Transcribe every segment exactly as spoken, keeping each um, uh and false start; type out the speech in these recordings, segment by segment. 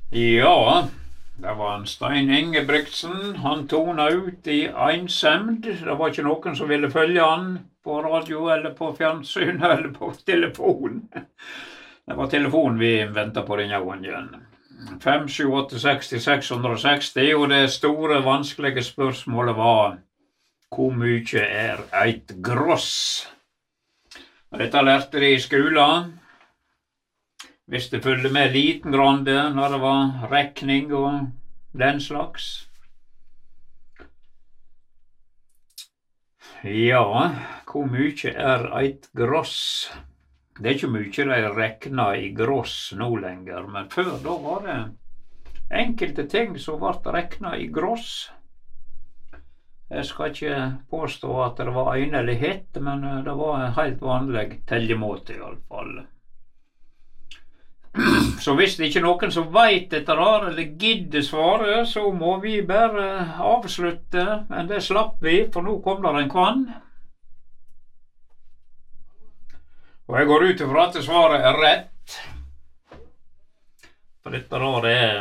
Ja, det var en Stein Ingebrigtsen. Han tona ut i ensemd. Det var ikke noen som ville følge han på radio eller på fjernsyn eller på telefon. Det var telefon vi ventet på denne gangen. fem sju åtte seks seks seksti, og det store, vanskelige spørsmålet var hvor mye er eit gross? Dette lærte de i skolen. Hvis det følte med liten grande når det var rekning og den slags. Ja, hvor mye er eit gross? Det er ikke mye de rekna i gross nå lenger, men før da var det enkelte ting som ble rekna i gross. Jeg skal ikke påstå at det var enelighet, men det var en helt vanlig tellemåte i alle fall. Så hvis det ikke er noen som vet dette her, eller gidder svare, så må vi bare avslutte, men det slapp vi, for nå kom der en kvann. Og jeg går ut ifra at svaret er rett. For dette her er...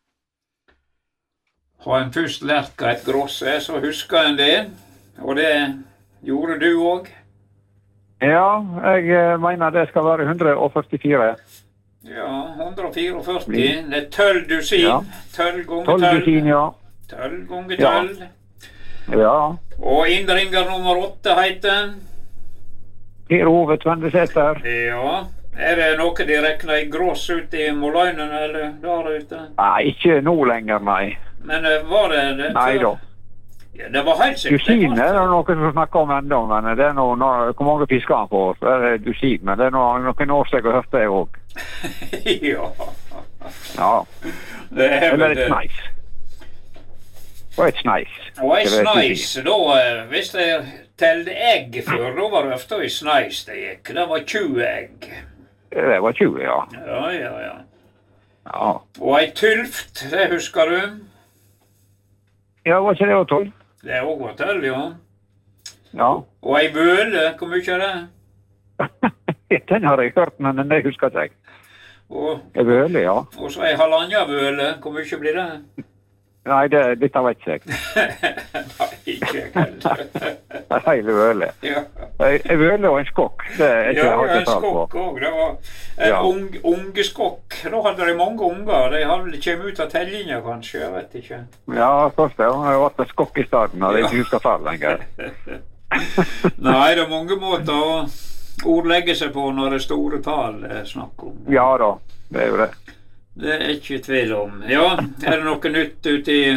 Har en først lært hva et gross er, så husker en det. Og det gjorde du også. Ja, jeg mener det skal være hundre førtifire. Ja, hundre førtifire. Det er tølv dusin. Ja. tølv ganger tolv tølv. dusin, ja. tølv ganger tølv. Ja. Og innringer nummer åtte heter... Per Ove Tvendesæter. Ja. Er det noe de rekner i gross ute i Måløynen, eller der ute? Nei, ikke nå lenger, nei. Men var det det? Nei da. Ja, det var helt sikkert. Dusin er det noen som snakker om enda, men det er noe, noe, hvor mange fisker han får, så er det dusin, men det er noe, noen år siden jeg har hørt det også. Ja. Ja. Det er Eller vel et det. sneis. Og et sneis. Og ei Det vet jeg sneis, da, eh, hvis jeg telde egg før, da var det ofte ei sneis det gikk. Det var tjue egg. Det var tjue, ja. Ja, ja, ja. Ja, Og ei tylft, det husker du? ja var ikke det å tolv? Det er også var tølv, ja. Ja. Og ei vøle, hvor mye er det? Den har jeg hørt, men det husker ikke jeg. Og, Jeg vil, ja. og så ei halvanja vøle, hvor mye blir det? Nei, det, dette vet ikke jeg. Nei, ikke jeg heller. Nei, jeg vil. Ja. Jeg vil og en skokk, det er ikke Ja, jeg har en ikke talt på. skokk også. Det var en Ja. ung, ungeskokk. Da hadde de mange unger. De hadde kommet ut av tellinga, kanskje. Jeg vet ikke. Ja, først det. Jeg har vært en skokk i starten, og det er ikke husker fall lenger. Nei, det er mange måter å ordlegge seg på når det er store tall det er snakk om. Ja da, det er jo det. Det er ikke tvil om. Ja, er det noe nytt ute i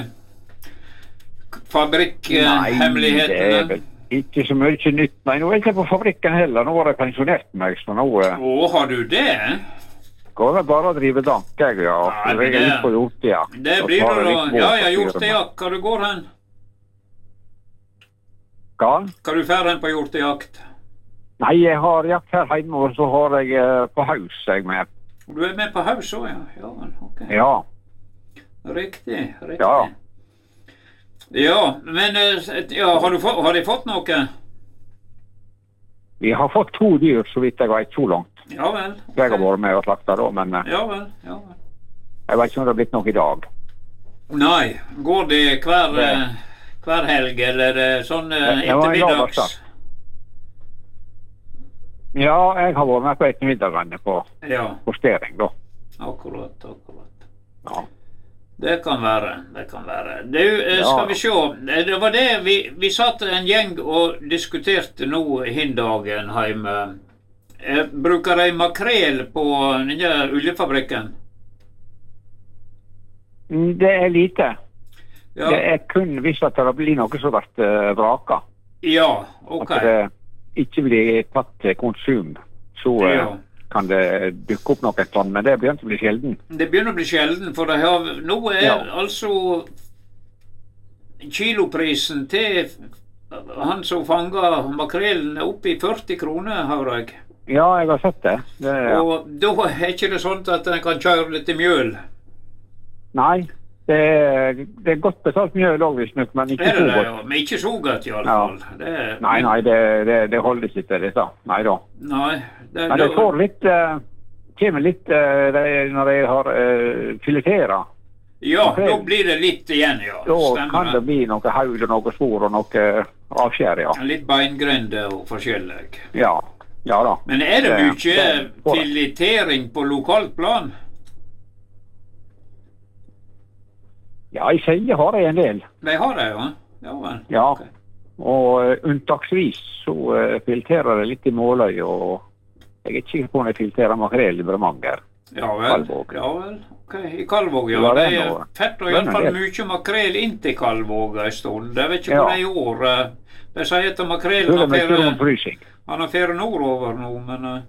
fabrikkhemmelighetene? Nei, det er vel ikke så mye nytt. Nei, nå er jeg ikke på fabrikken heller. Nå har jeg pensjonert meg, så nå eh, Å, har du det? går jeg bare å drive dank, jeg, ja. Nei, Så men jeg er det- litt på hjortejakt. Det Så blir tar det jeg da. litt båt Ja, og jeg har gjort styrer det, meg. ja. Hva du går hen? Hva? Hva du fer hen på hjortejakt? Nei, jeg har jakt her hjemme, og så har jeg eh, på haus jeg med. Du er med på haus også, ja. Ja, vel, ok. Ja, Riktig, riktig. Ja. Ja, men eh, ja, har, du fått, har de fått noe? vi har fått to dyr, så vidt jeg vet, så langt. Ja vel. Så jeg har vært med og slakta da, men eh, Ja vel, ja vel. jeg vet ikke om det har blitt noe i dag. Nei, går det hver, Det- eh, hver helg, eller eh, sånn eh, Det- det var en ettermiddags? lørdagsdag. Ja, jeg har vært med på ettermiddagene på Ja, postering da. akkurat, akkurat. Ja. Det kan være, det kan være. Du, eh, Ja. skal vi se. Eh, Det var det, vi, vi satt en gjeng og diskuterte nå hindagen hjemme. Eh, Bruker de makrel på denne oljefabrikken? Mm, Det er lite. Ja, Det er kun hvis at det blir noe som blir uh, vraka. ja ok. At det ikke blir tatt til konsum, så eh, Ja. kan det dukke opp noe sånt, men det begynner å bli sjelden. Det begynner å bli sjelden, for det har, nå er Ja. altså kiloprisen til han som fanger makrelen oppe i førti kroner, har jeg. Ja, jeg har sett det. det ja. Og da er ikke det sånn at en kan kjøre litt i mjøl. Nei, det er, det er godt betalt mjøl også, visstnok, men ikke Er det så det, godt. ja? Men ikke så godt i alle Ja. fall. Det, Nei, nei, det, det, det holder ikke til dette. Nei da. Nei, det, Men jeg får litt, eh, kommer litt uh, de, når jeg har uh, fileteret. Ja, da blir det litt igjen, ja. Da Stemmer kan det bli noe haud og noe spor og noe avskjær, ja. Litt beingrende og forskjellig. Ja, ja da. Men er det Det- mye det- filetering på lokalt plan? Ja, i Skeie har jeg en del. De har det, ja? Ja vel. Ja. Ok. Og uh, unntaksvis så uh, filtrerer jeg litt i Måløy, og jeg er ikke sikker på om jeg filtrerer makrell i Bremanger. Ja vel. Kalvåg. Ja vel. Ok, i Kalvåg, ja. Ja, Det det er er noe. fett og i Det er alle fall noe. mye makrell inntil Kalvåg en stund. Jeg vet ikke Ja. hvor det er i år. eh, De sier at Så makrellen det har er mye fere- rundfrysing. han har fere nordover nå, men eh,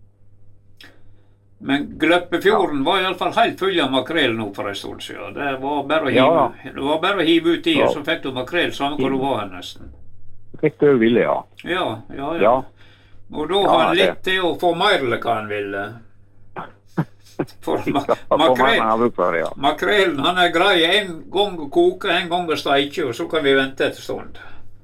Men Gløppefjorden var i alle fall helt full av makrell nå for en stund siden. Det var bare å hive, Ja. det var bare å hive ut i, Ja. og så fikk du makrell samme hvor du var her nesten. Fikk du ville, ja. Ja, ja, ja. Ja. Og da Ja, har han det- litt til å få mer eller hva han ville. For ma Ja, for meg makrell, har bruk for det, ja. makrellen han er grei en gang å koke, en gang å steike, og så kan vi vente et stund.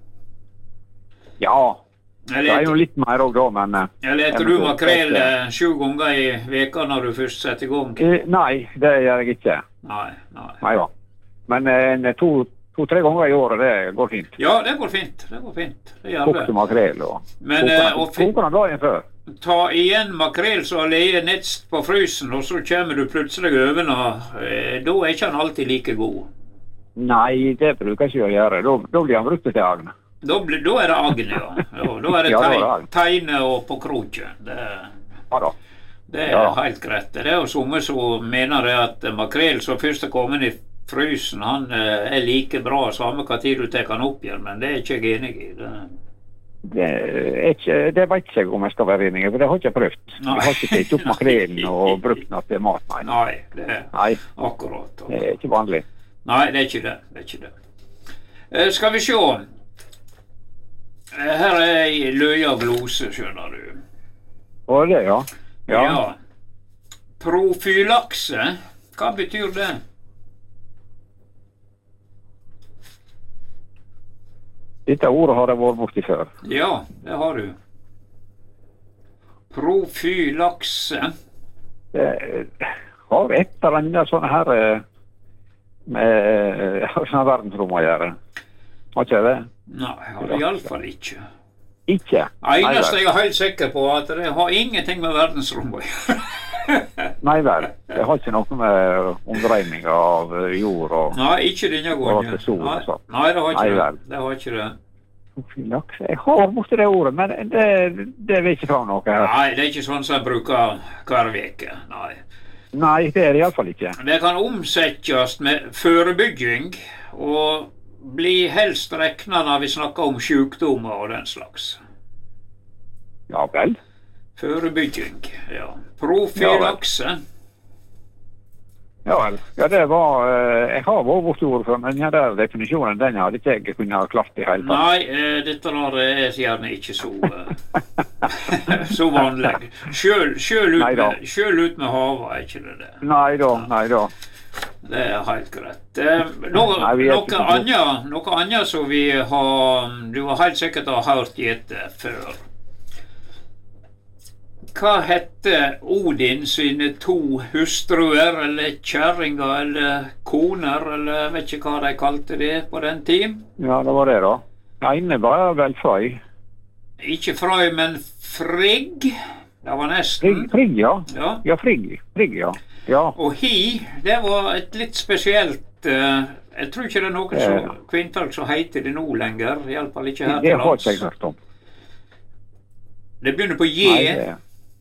Ja, det er jo Eller, litt mer òg da, men eh, eller eter jeg du må- makrell eh, sju ganger i veka når du først setter i gang? eh, Nei, det gjør jeg ikke. Nei, nei. Nei da. Men eh, to, to-tre ganger i året, det går fint. Ja, det går fint. Det går fint. Det gjør Kokte det. makrell og Men eh, koker å fi- koker den dagen før. ta igjen makrell som har ligget nedst på frysen, og så kommer du plutselig over den, eh, da er ikke han alltid like god. Nei, det bruker jeg ikke å gjøre. Da, da blir han brukt til agn. Da, blir, da er det agn, ja. ja. Da er det Ja, da er det tei, agn. teine og på kroken. Det, Ja da. det er Ja. helt greit. Det er jo somme som mener det at makrell som først er kommet i frysen, han eh, er like bra samme hva tid du tar han opp igjen, men det er ikke jeg enig i. Det, Det, er ikke, det vet ikke jeg om jeg skal være enig i, for det har ikke jeg prøvd. Nei. Jeg har ikke tatt opp makrellen og brukt den til mat, nei. nei, det er Nei, akkurat. det er ikke vanlig. Nei, det er ikke det. det, er ikke det. Eh, skal vi se. Eh, Her er ei løya glose, skjønner du. Og det, ja. Ja. Profylakse, hva betyr det? Dette ordet har jeg vært borti før. Ja, det har du. Profylakse. Det har et eller annet sånne her eh, med sånne verdensrom å gjøre. Har ikke det? Nei, har det iallfall ikke. Ikke? Eneste vel. jeg er helt sikker på, er at det har ingenting med verdensrom å gjøre. Nei vel. Det har ikke noe med omdreining av jord og Nei, ikke denne Og gangen. til sol og Nei, sånn. nei, det har ikke Nei det. vel. Det har ikke det. profylaks. Jeg har borti det ordet, men det, det vil ikke fram noe her. Nei, det er ikke sånn som jeg bruker hver uke. Nei. Nei, det er det iallfall ikke. Det kan omsettes med forebygging, og bli helst regna når vi snakker om sykdommer og den slags. Ja vel. Forebygging, ja. Profylakse. Ja vel. Ja, det var eh, Jeg har vært borti ordet før, men den der definisjonen den hadde ikke jeg kunnet klart i hele tatt. Nei, eh, dette der er gjerne ikke så eh, så vanlig. Sjøl, sjøl, ut Neida. med, sjøl ut med havet er ikke det det. Nei da, nei da. Det er helt greit. Eh, noe, Nei, vi er noe, ikke så gode. annet, noe annet som vi har Du har helt sikkert har hørt gjette før. Hva hette Odin sine to hustruer, eller kjerringer, eller koner, eller vet ikke hva de kalte det på den tid? Ja, det var det, da. Den ene var vel Frøy. Ikke Frøy, men Frigg. Det var Frigg, nesten. Frigg ja. Ja. Ja, Frigg. Frigg, ja. Ja. Og hi, det var et litt spesielt eh, Jeg tror ikke det er noen Ja. som, kvinnfolk som heter det nå lenger. Iallfall ikke her Det til har ikke jeg lands. hørt om. Det begynner på J. Nei, det-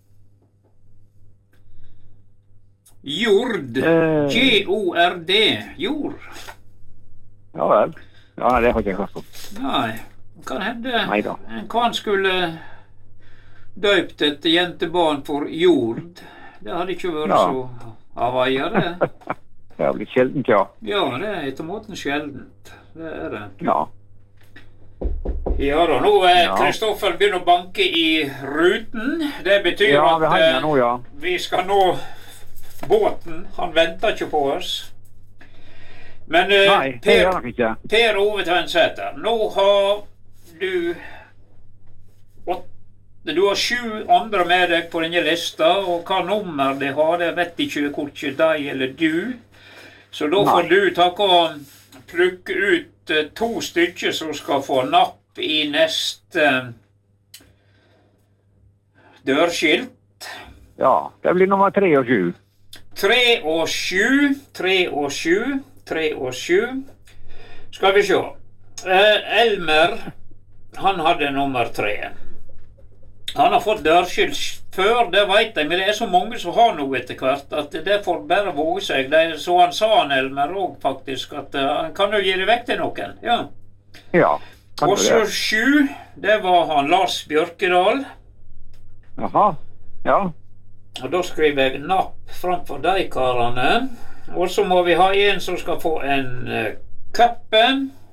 Jord. Eh. J O R D. Jord. Ja vel. Ja, nei, det har ikke jeg hørt om. Nei, kan hende Neida. en kvann skulle døypt et jentebarn for Jord. Det hadde ikke vært Ja. så avaia, det. Det har blitt sjeldent, ja. Ja, det er etter måten sjeldent. Det er det. Ja. Ja da, nå er Ja. Kristoffer begynner å banke i ruten. Det betyr Ja, vi at henger eh, nå, ja. vi skal nå båten. Han venter ikke på oss. Men eh, Nei, det gjør Per, nok ikke. per Ove Tvensæter, nå har du åt, Du har sju andre med deg på denne lista, og hva nummer de har, det vet ikke korkje deg eller du. Så da får du takk og plukke ut uh, to stykker som skal få napp i neste uh, dørskilt. Ja, det blir nummer tre og sju. Tre og sju, tre og sju, tre og sju. Skal vi se. Uh, Elmer, han hadde nummer tre. Han har fått dørskilt før, det vet jeg, men det er så mange som har noe etter hvert, at det får bare våge seg. Det er så han sa han Elmer også, faktisk, at uh, han kan jo gi det vekk til noen. Ja. Ja. Og så sju, det var han Lars Bjørkedal. Jaha, ja. Og da skriver jeg napp framfor de karene. Og så må vi ha en som skal få en uh, kappe.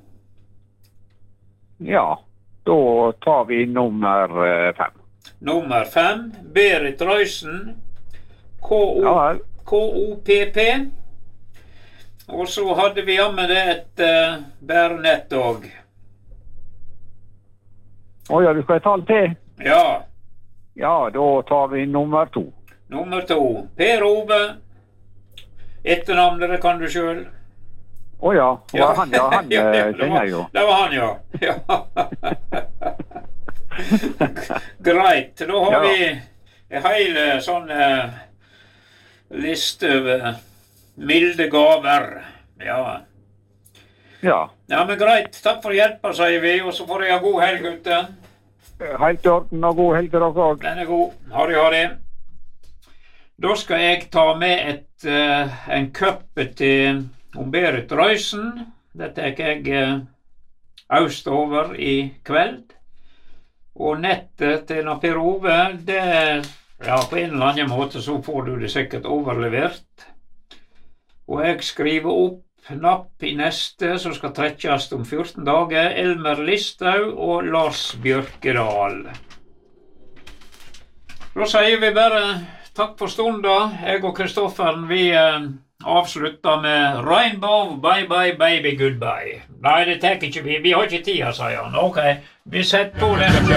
Ja, da tar vi nummer uh, fem. Nummer fem, Berit Røysen, K O P P. Og så hadde vi med det et uh, bærenett også. Åja, du skal ha et tall til? Ja. Ja, da tar vi nummer to. Nummer to, Per Ove. Etternavnet, det kan du selv. Åja, ja. Han, ja, han ja, det, kjenner jeg jo. Det var han, ja. ja. Greit, da har ja. vi en hele sånn uh, liste over milde gaver. Ja. Ja. Ja, men greit. Takk for hjelpa, sier vi, og så får jeg ha god helg, gutten. Helt i orden, og god helg til dere også. Den er god. Ha det, ha det. Da skal jeg ta med et, uh, en køppe til Berit Røysen. Dette er ikke jeg uh, østover i kveld. Og nettet til Per Ove, det ja, på en eller annen måte så får du det sikkert overlevert. Og jeg skriver opp napp i neste, som skal trekkes om fjorten dager, Elmer Listhaug og Lars Bjørkedal. Da sier vi bare takk for stunden. Jeg og Kristofferen, vi eh, avslutter med Rainbow, bye bye baby, goodbye. Nei, det tar ikke vi. Vi har ikke tid, sier han. Ok, vi setter på den.